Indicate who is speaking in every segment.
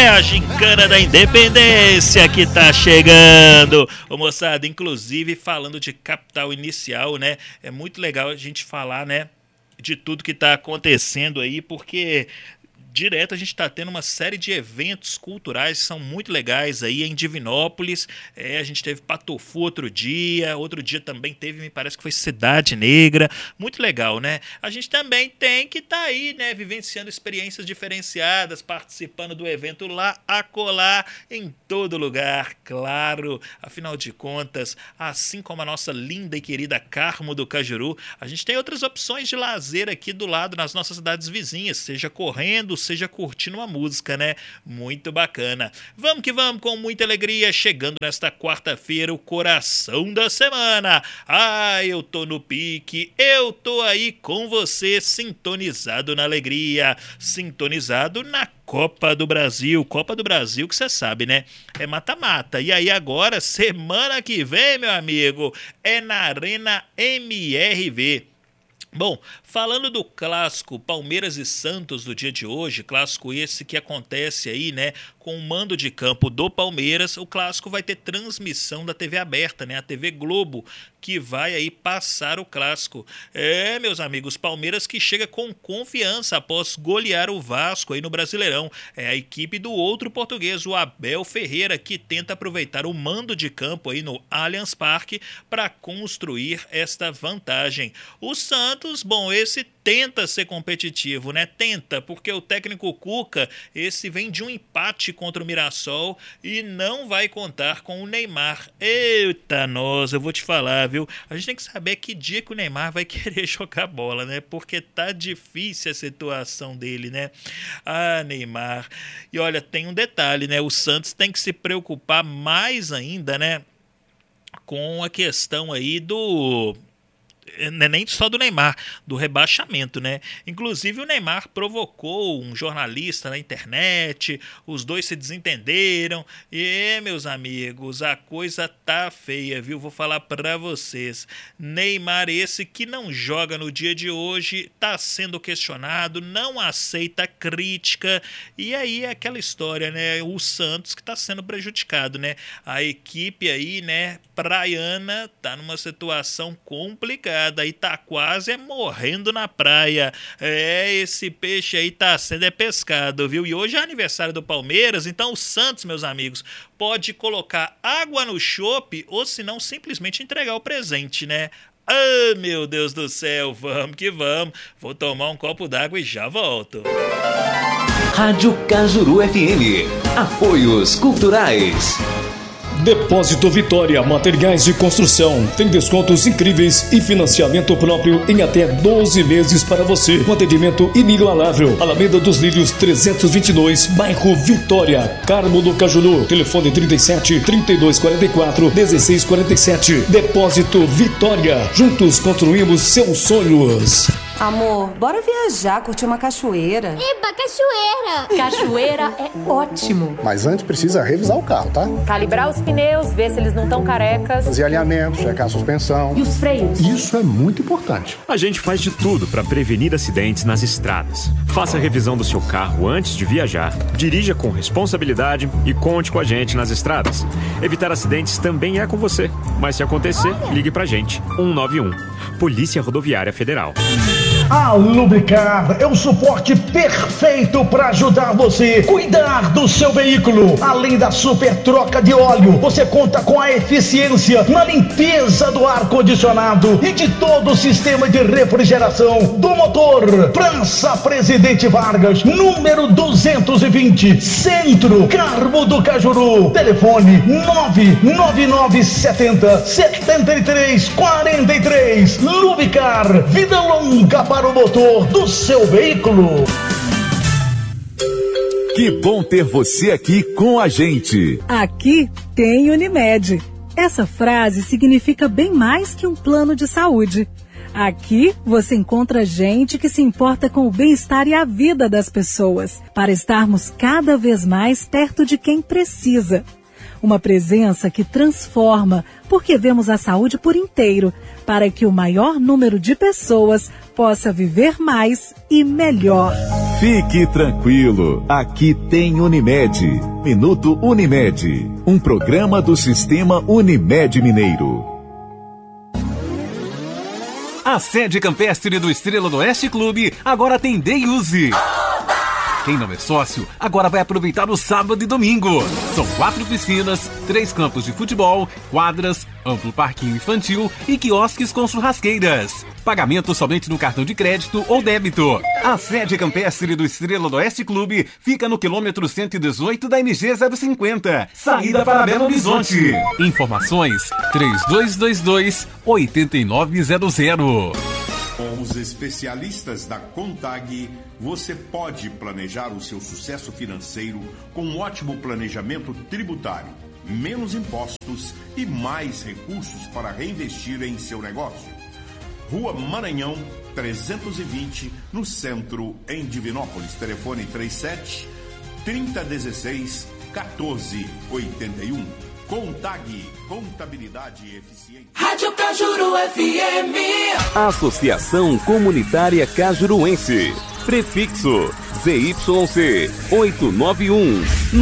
Speaker 1: É a gincana da independência que tá chegando. Ô moçada, inclusive falando de capital inicial, né? É muito legal a gente falar, né, de tudo que tá acontecendo aí, porque direto a gente está tendo uma série de eventos culturais que são muito legais aí em Divinópolis. A gente teve Patofu outro dia também teve, me parece que foi Cidade Negra. Muito legal, né? A gente também tem que estar aí, né, vivenciando experiências diferenciadas, participando do evento lá, acolá, em todo lugar, claro. Afinal de contas, assim como a nossa linda e querida Carmo do Cajuru, a gente tem outras opções de lazer aqui do lado nas nossas cidades vizinhas, seja correndo, seja curtindo uma música, né? Muito bacana. Vamos que vamos, com muita alegria, chegando nesta quarta-feira, o coração da semana. Eu tô no pique, eu tô aí com você, sintonizado na alegria, sintonizado na Copa do Brasil que você sabe, né? É mata-mata. E aí agora, semana que vem, meu amigo, é na Arena MRV. Bom, falando do clássico Palmeiras e Santos do dia de hoje, clássico esse que acontece aí, né, com o mando de campo do Palmeiras, o clássico vai ter transmissão da TV aberta, né, a TV Globo, que vai aí passar o clássico. Meus amigos, Palmeiras que chega com confiança após golear o Vasco aí no Brasileirão. É a equipe do outro português, o Abel Ferreira, que tenta aproveitar o mando de campo aí no Allianz Parque para construir esta vantagem. O Santos, bom, esse tenta ser competitivo, né? Tenta, porque o técnico Cuca, esse vem de um empate contra o Mirassol e não vai contar com o Neymar. Eita, eu vou te falar, viu? A gente tem que saber que dia que o Neymar vai querer jogar bola, né? Porque tá difícil a situação dele, né? Neymar. E olha, tem um detalhe, né? O Santos tem que se preocupar mais ainda, né, com a questão aí do... Não é nem só do Neymar, do rebaixamento, né? Inclusive o Neymar provocou um jornalista na internet, os dois se desentenderam e, meus amigos, a coisa tá feia, viu? Vou falar pra vocês. Neymar esse que não joga no dia de hoje, tá sendo questionado, não aceita crítica e aí é aquela história, né? O Santos que tá sendo prejudicado, né? A equipe aí, né, praiana, tá numa situação complicada. Aí tá quase morrendo na praia. Esse peixe aí tá sendo pescado, viu? E hoje é aniversário do Palmeiras, então o Santos, meus amigos, pode colocar água no chope ou se não simplesmente entregar o presente, né? Meu Deus do céu, vamos que vamos. Vou tomar um copo d'água e já volto.
Speaker 2: Rádio Cajuru FM. Apoios culturais.
Speaker 3: Depósito Vitória, materiais de construção. Tem descontos incríveis e financiamento próprio em até 12 meses para você. Com atendimento inigualável. Alameda dos Lírios 322, bairro Vitória, Carmo do Cajuru. Telefone 37 3244 1647. Depósito Vitória. Juntos construímos seus sonhos.
Speaker 4: Amor, bora viajar, curtir uma cachoeira.
Speaker 5: Eba, cachoeira!
Speaker 4: Cachoeira é ótimo.
Speaker 6: Mas antes precisa revisar o carro, tá?
Speaker 4: Calibrar os pneus, ver se eles não estão carecas.
Speaker 6: Fazer alinhamento, checar a suspensão.
Speaker 4: E os freios?
Speaker 6: Isso é muito importante.
Speaker 7: A gente faz de tudo para prevenir acidentes nas estradas. Faça a revisão do seu carro antes de viajar. Dirija com responsabilidade e conte com a gente nas estradas. Evitar acidentes também é com você. Mas se acontecer, ligue pra gente. 191. Polícia Rodoviária Federal.
Speaker 8: A Lubricar é o suporte perfeito para ajudar você a cuidar do seu veículo. Além da super troca de óleo, você conta com a eficiência na limpeza do ar-condicionado e de todo o sistema de refrigeração do motor. Praça Presidente Vargas, número 220, Centro, Carmo do Cajuru. Telefone 99970-7343. Lubricar, vida longa para o motor do seu veículo.
Speaker 2: Que bom ter você aqui com a gente.
Speaker 9: Aqui tem Unimed. Essa frase significa bem mais que um plano de saúde. Aqui você encontra gente que se importa com o bem-estar e a vida das pessoas, para estarmos cada vez mais perto de quem precisa. Uma presença que transforma, porque vemos a saúde por inteiro, para que o maior número de pessoas possa viver mais e melhor.
Speaker 2: Fique tranquilo, aqui tem Unimed. Minuto Unimed, um programa do Sistema Unimed Mineiro.
Speaker 5: A sede campestre do Estrela do Oeste Clube agora tem Day Use. Quem não é sócio, agora vai aproveitar o sábado e domingo. São 4 piscinas, 3 campos de futebol, quadras, amplo parquinho infantil e quiosques com churrasqueiras. Pagamento somente no cartão de crédito ou débito. A sede campestre do Estrela do Oeste Clube fica no quilômetro 118 da MG 050, saída para Belo Horizonte. Informações 3222-8900.
Speaker 10: Com os especialistas da Contag, você pode planejar o seu sucesso financeiro com um ótimo planejamento tributário, menos impostos e mais recursos para reinvestir em seu negócio. Rua Maranhão, 320, no centro, em Divinópolis. Telefone 37 3016 1481. Contag, contabilidade eficiente.
Speaker 11: Rádio Cajuru FM.
Speaker 2: Associação Comunitária Cajuruense. Prefixo ZYC 891,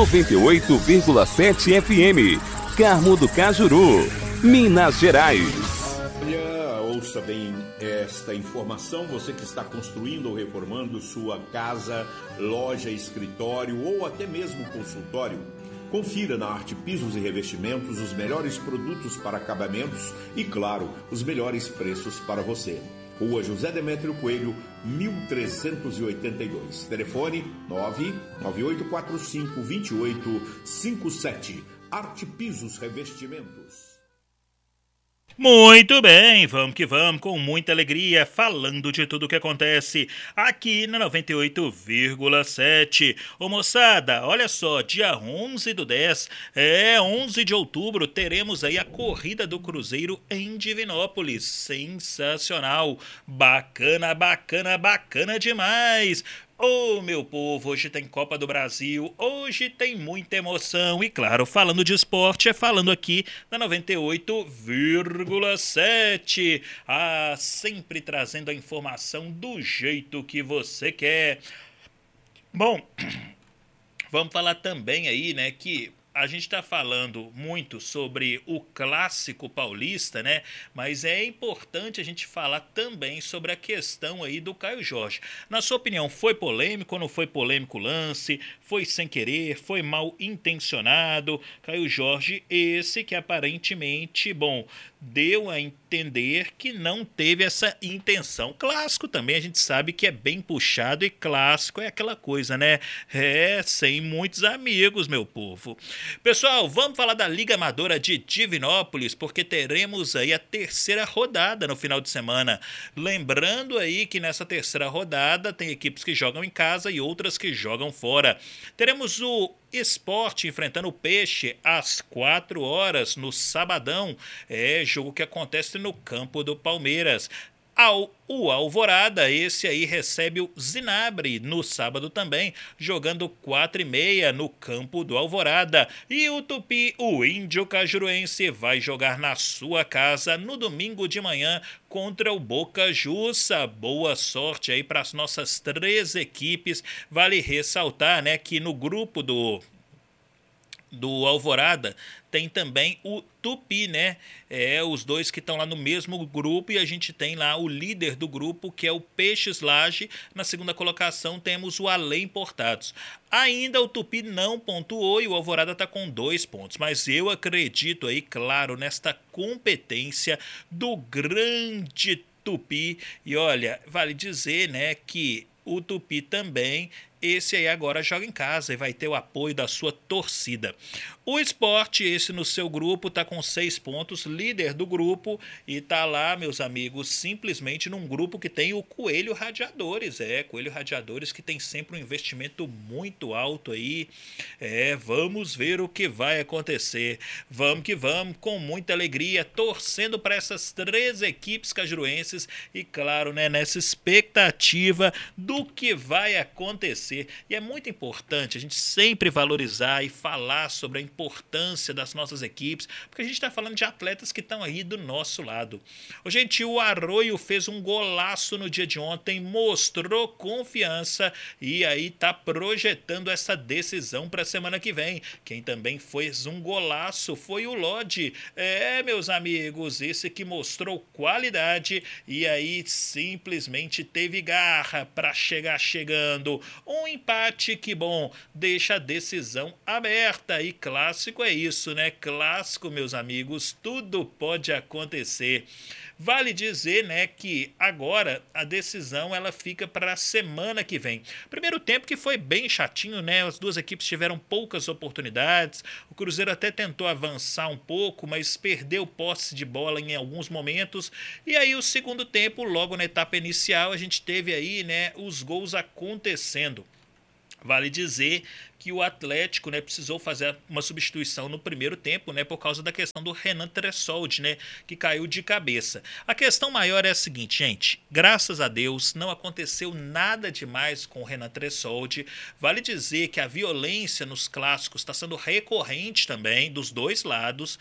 Speaker 2: 98,7 FM. Carmo do Cajuru, Minas Gerais.
Speaker 10: Ouça bem esta informação, você que está construindo ou reformando sua casa, loja, escritório ou até mesmo consultório. Confira na Arte Pisos e Revestimentos os melhores produtos para acabamentos e, claro, os melhores preços para você. Rua José Demétrio Coelho, 1382. Telefone 998452857. Arte Pisos Revestimentos.
Speaker 1: Muito bem, vamos que vamos, com muita alegria, falando de tudo o que acontece aqui na 98,7. Ô moçada, olha só, dia 11/10, 11 de outubro, teremos aí a Corrida do Cruzeiro em Divinópolis. Sensacional, bacana, bacana, bacana demais. Ô, meu povo, hoje tem Copa do Brasil, hoje tem muita emoção e, claro, falando de esporte, falando aqui na 98,7. Sempre trazendo a informação do jeito que você quer. Bom, vamos falar também aí, né, que a gente está falando muito sobre o clássico paulista, né? Mas é importante a gente falar também sobre a questão aí do Caio Jorge. Na sua opinião, foi polêmico ou não foi polêmico o lance? Foi sem querer? Foi mal intencionado? Caio Jorge, esse que aparentemente, deu a entender que não teve essa intenção. Clássico também a gente sabe que é bem puxado e clássico é aquela coisa, né? Sem muitos amigos, meu povo. Pessoal, vamos falar da Liga Amadora de Divinópolis, porque teremos aí a terceira rodada no final de semana. Lembrando aí que nessa terceira rodada tem equipes que jogam em casa e outras que jogam fora. Teremos o Sport enfrentando o Peixe às 4 horas no sabadão. Jogo que acontece no campo do Palmeiras. O Alvorada, esse aí recebe o Zinabre no sábado também, jogando 4h30 no campo do Alvorada. E o Tupi, o Índio Cajuruense, vai jogar na sua casa no domingo de manhã contra o Boca Jussa. Boa sorte aí para as nossas 3 equipes. Vale ressaltar, né, que no grupo do Alvorada tem também o Tupi, né? Os dois que estão lá no mesmo grupo, e a gente tem lá o líder do grupo, que é o Peixes Laje. Na segunda colocação temos o Além Importados. Ainda o Tupi não pontuou e o Alvorada está com 2 pontos, mas eu acredito aí, claro, nesta competência do grande Tupi. E olha, vale dizer, né, que o Tupi também, esse aí agora joga em casa e vai ter o apoio da sua torcida. O Sport, esse no seu grupo, está com 6 pontos, líder do grupo, e está lá, meus amigos, simplesmente num grupo que tem o Coelho Radiadores. Coelho Radiadores, que tem sempre um investimento muito alto aí. Vamos ver o que vai acontecer. Vamos que vamos, com muita alegria, torcendo para essas 3 equipes cajuruenses e, claro, né, nessa expectativa do que vai acontecer acontecer. E é muito importante a gente sempre valorizar e falar sobre a importância das nossas equipes, porque a gente está falando de atletas que estão aí do nosso lado. Gente, o Arroio fez um golaço no dia de ontem, mostrou confiança e aí está projetando essa decisão para a semana que vem. Quem também fez um golaço foi o Lodi. Meus amigos, esse que mostrou qualidade e aí simplesmente teve garra para chegar chegando. Um empate que, bom, deixa a decisão aberta. E clássico é isso, né? Clássico, meus amigos, tudo pode acontecer. Vale dizer, né, que agora a decisão ela fica para a semana que vem. Primeiro tempo que foi bem chatinho, né? As duas equipes tiveram poucas oportunidades. O Cruzeiro até tentou avançar um pouco, mas perdeu posse de bola em alguns momentos. E aí o segundo tempo, logo na etapa inicial, a gente teve aí, né, os gols acontecendo. Vale dizer que o Atlético, né, precisou fazer uma substituição no primeiro tempo, né, por causa da questão do Renan Tressoldi, né, que caiu de cabeça. A questão maior é a seguinte, gente, graças a Deus não aconteceu nada demais com o Renan Tressoldi. Vale dizer que a violência nos clássicos está sendo recorrente também, dos dois lados,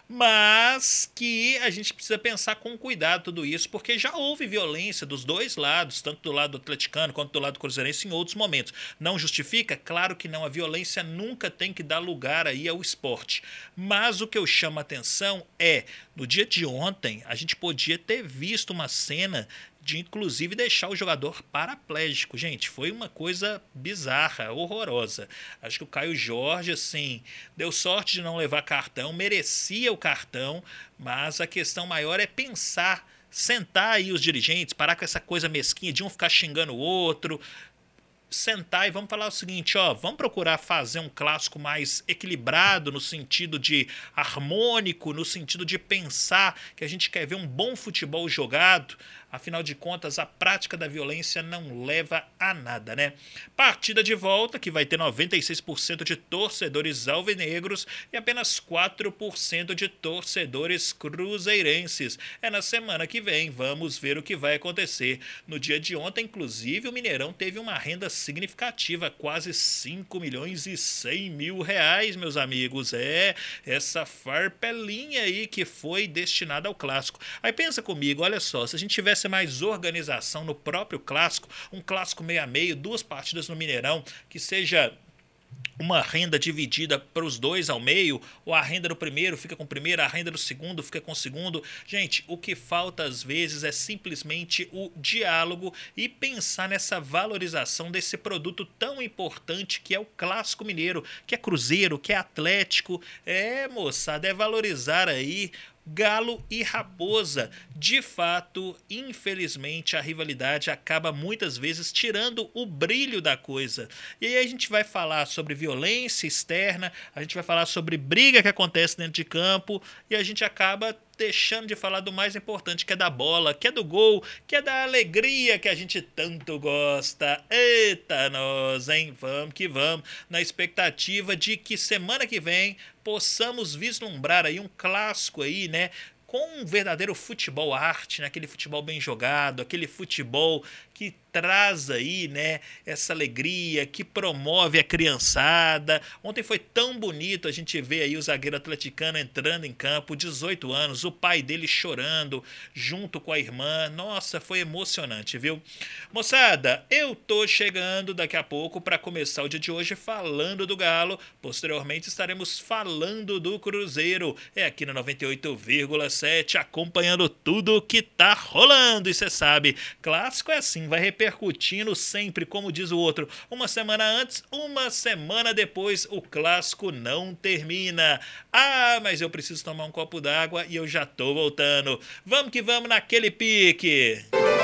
Speaker 1: mas que a gente precisa pensar com cuidado tudo isso, porque já houve violência dos dois lados, tanto do lado atleticano quanto do lado cruzeirense em outros momentos. Não justifica? Claro que não, a violência nunca tem que dar lugar aí ao esporte. Mas o que eu chamo a atenção é, no dia de ontem, a gente podia ter visto uma cena de inclusive deixar o jogador paraplégico. Gente, foi uma coisa bizarra, horrorosa. Acho que o Caio Jorge, assim, deu sorte de não levar cartão, merecia o cartão, mas a questão maior é pensar, sentar aí os dirigentes, parar com essa coisa mesquinha de um ficar xingando o outro, sentar e vamos falar o seguinte, ó, vamos procurar fazer um clássico mais equilibrado no sentido de harmônico, no sentido de pensar que a gente quer ver um bom futebol jogado. Afinal de contas, a prática da violência não leva a nada, né? Partida de volta, que vai ter 96% de torcedores alvinegros e apenas 4% de torcedores cruzeirenses. É na semana que vem, vamos ver o que vai acontecer. No dia de ontem, inclusive, o Mineirão teve uma renda significativa, quase 5 milhões e 100 mil reais, meus amigos. Essa farpelinha aí que foi destinada ao clássico. Aí pensa comigo, olha só, se a gente tivesse mais organização no próprio clássico, um clássico meio a meio, 2 partidas no Mineirão, que seja uma renda dividida para os dois ao meio, ou a renda do primeiro fica com o primeiro, a renda do segundo fica com o segundo. Gente, o que falta às vezes é simplesmente o diálogo e pensar nessa valorização desse produto tão importante que é o Clássico Mineiro, que é Cruzeiro, que é Atlético. Moçada, é valorizar aí Galo e Raposa. De fato, infelizmente, a rivalidade acaba muitas vezes tirando o brilho da coisa. E aí a gente vai falar sobre violência externa, a gente vai falar sobre briga que acontece dentro de campo e a gente acaba deixando de falar do mais importante, que é da bola, que é do gol, que é da alegria que a gente tanto gosta. Eita nós, hein? Vamos que vamos, na expectativa de que semana que vem possamos vislumbrar aí um clássico aí, né? Com um verdadeiro futebol arte, né? Aquele futebol bem jogado, aquele futebol que traz aí, né, essa alegria, que promove a criançada. Ontem foi tão bonito a gente ver aí o zagueiro atleticano entrando em campo, 18 anos, o pai dele chorando junto com a irmã. Nossa, foi emocionante, viu? Moçada, eu tô chegando daqui a pouco para começar o dia de hoje falando do Galo. Posteriormente estaremos falando do Cruzeiro. É aqui no 98,7, acompanhando tudo que tá rolando. E você sabe, clássico é assim, vai repercutindo sempre, como diz o outro, uma semana antes, uma semana depois, o clássico não termina. Mas eu preciso tomar um copo d'água e eu já tô voltando. Vamos que vamos naquele pique.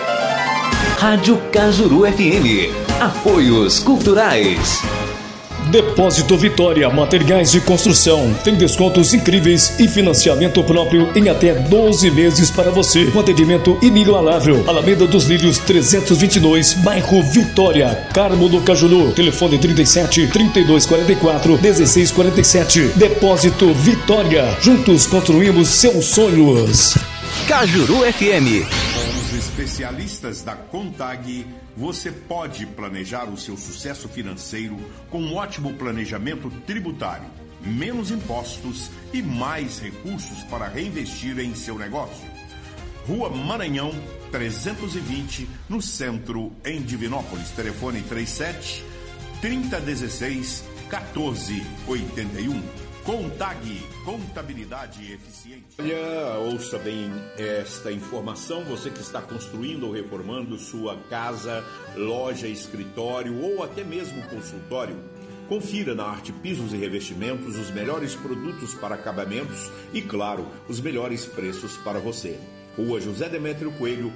Speaker 12: Rádio Cajuru FM. Apoios culturais.
Speaker 3: Depósito Vitória, materiais de construção. Tem descontos incríveis e financiamento próprio em até 12 meses para você. Com atendimento inigualável. Alameda dos Lírios 322, bairro Vitória, Carmo do Cajuru. Telefone 37 3244 1647. Depósito Vitória. Juntos construímos seus sonhos.
Speaker 12: Cajuru FM.
Speaker 10: especialistas da Contag, você pode planejar o seu sucesso financeiro com um ótimo planejamento tributário, menos impostos e mais recursos para reinvestir em seu negócio. Rua Maranhão, 320, no centro, em Divinópolis. Telefone 37 3016 1481. Contag, contabilidade eficiente.
Speaker 13: Olha, ouça bem esta informação. Você que está construindo ou reformando sua casa, loja, escritório ou até mesmo consultório, confira na Arte Pisos e Revestimentos os melhores produtos para acabamentos e, claro, os melhores preços para você. Rua José Demétrio Coelho,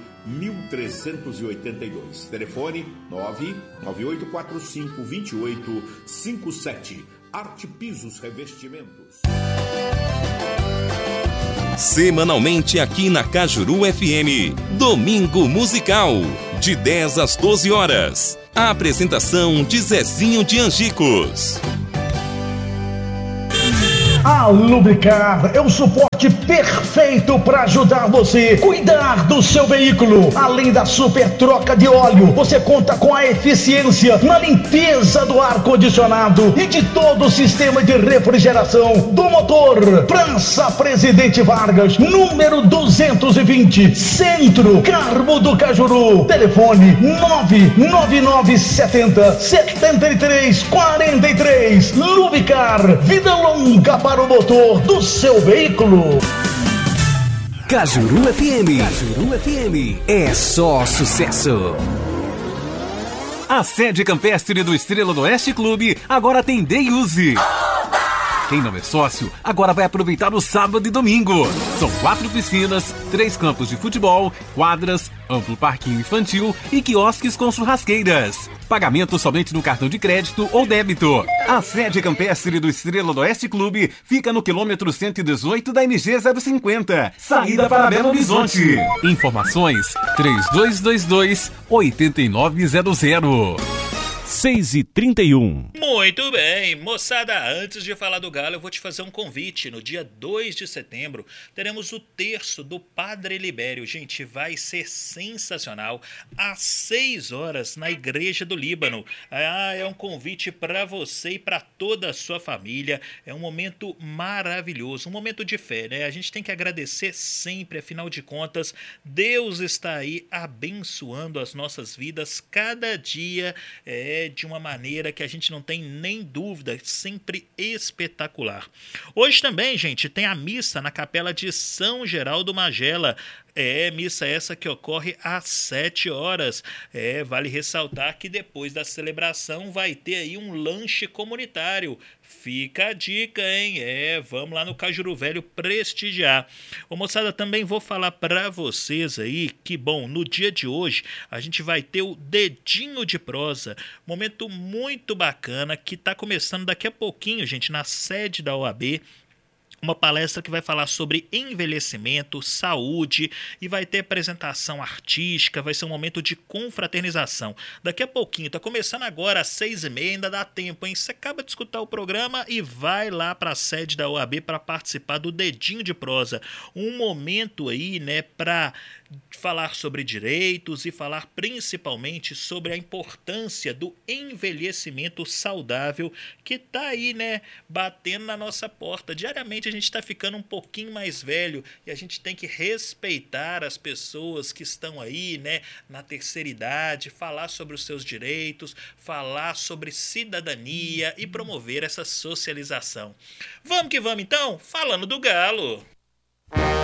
Speaker 13: 1382. Telefone 998452857. Arte Pisos Revestimentos.
Speaker 14: Semanalmente aqui na Cajuru FM, Domingo Musical, de 10 às 12 horas. A apresentação de Zezinho de Angicos.
Speaker 8: A Lubricar é o suporte perfeito para ajudar você a cuidar do seu veículo. Além da super troca de óleo, você conta com a eficiência na limpeza do ar-condicionado e de todo o sistema de refrigeração do motor. Praça Presidente Vargas, número 220, Centro, Carmo do Cajuru. Telefone 99970-7343. Lubricar, vida longa para o motor do seu veículo.
Speaker 12: Cajuru FM. Cajuru FM é só sucesso.
Speaker 5: A sede campestre do Estrela do Oeste Clube agora tem Day Use. Quem não é sócio, agora vai aproveitar o sábado e domingo. São 4 piscinas, 3 campos de futebol, quadras, amplo parquinho infantil e quiosques com churrasqueiras. Pagamento somente no cartão de crédito ou débito. A sede campestre do Estrela do Oeste Clube fica no quilômetro 118 da MG 050, saída para Belo Horizonte. Informações 3222-8900.
Speaker 1: 6h31. Muito bem, moçada, antes de falar do Galo, eu vou te fazer um convite. No dia 2 de setembro, teremos o terço do Padre Libério. Gente, vai ser sensacional. Às 6 horas, na Igreja do Líbano. É um convite para você e para toda a sua família. É um momento maravilhoso, um momento de fé, né? A gente tem que agradecer sempre, afinal de contas, Deus está aí abençoando as nossas vidas cada dia, de uma maneira que a gente não tem nem dúvida, sempre espetacular. Hoje também, gente, tem a missa na Capela de São Geraldo Magela. Missa essa que ocorre às 7 horas. Vale ressaltar que depois da celebração vai ter aí um lanche comunitário. Fica a dica, hein? Vamos lá no Cajuru Velho prestigiar. Ô, moçada, também vou falar para vocês aí que, bom, no dia de hoje a gente vai ter o Dedinho de Prosa. Momento muito bacana que tá começando daqui a pouquinho, gente, na sede da OAB. Uma palestra que vai falar sobre envelhecimento, saúde e vai ter apresentação artística, vai ser um momento de confraternização. Daqui a pouquinho, tá começando agora às 6h30, ainda dá tempo, hein? Você acaba de escutar o programa e vai lá para a sede da OAB para participar do Dedinho de Prosa. Um momento aí, né, para falar sobre direitos e falar principalmente sobre a importância do envelhecimento saudável que tá aí, né, batendo na nossa porta. Diariamente a gente está ficando um pouquinho mais velho e a gente tem que respeitar as pessoas que estão aí, né, na terceira idade, falar sobre os seus direitos, falar sobre cidadania e promover essa socialização. Vamos que vamos então, falando do Galo.